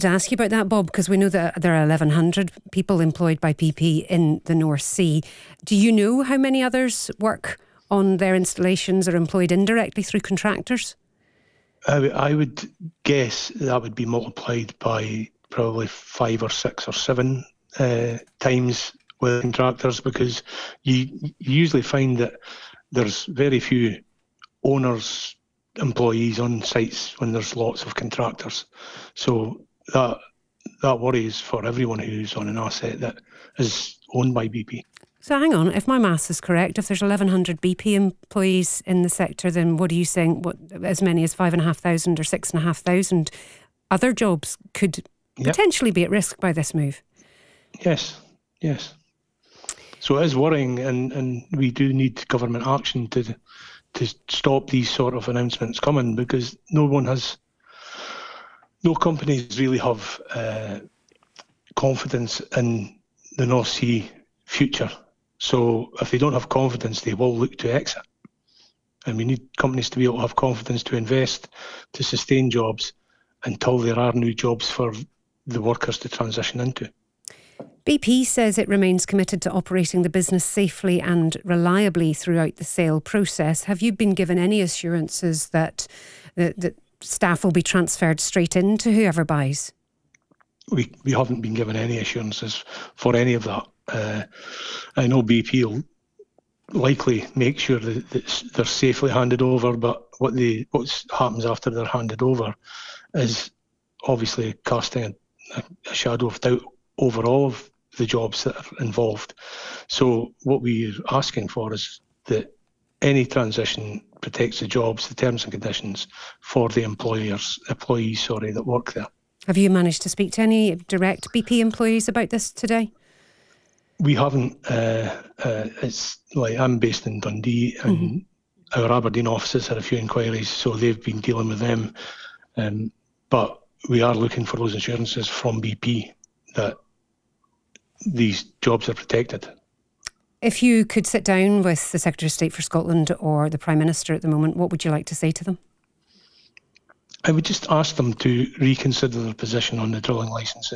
to ask you about that, Bob, because we know that there are 1,100 people employed by BP in the North Sea. Do you know how many others work on their installations or employed indirectly through contractors? I would guess that would be multiplied by probably 5 or 6 or 7 times with contractors, because you usually find that there's very few owners, employees on sites when there's lots of contractors. So that worries for everyone who's on an asset that is owned by BP. So hang on, if my maths is correct, if there's 1,100 BP employees in the sector, then what are you saying? What, as many as 5,500 or 6,500 other jobs could potentially be at risk by this move? Yes. So it is worrying, and we do need government action to stop these sort of announcements coming, because no companies really have confidence in the North Sea future. So if they don't have confidence, they will look to exit. And we need companies to be able to have confidence to invest, to sustain jobs until there are new jobs for the workers to transition into. BP says it remains committed to operating the business safely and reliably throughout the sale process. Have you been given any assurances that the staff will be transferred straight into whoever buys? We haven't been given any assurances for any of that. I know BP will likely make sure that they're safely handed over, but what happens after they're handed over is obviously casting a shadow of doubt over all of the jobs that are involved. So what we're asking for is that any transition protects the jobs, the terms and conditions for the employees that work there. Have you managed to speak to any direct BP employees about this today? We haven't. It's like I'm based in Dundee, and our Aberdeen offices had a few inquiries, so they've been dealing with them. But we are looking for those assurances from BP that these jobs are protected. If you could sit down with the Secretary of State for Scotland or the Prime Minister at the moment, what would you like to say to them? I would just ask them to reconsider their position on the drilling licence.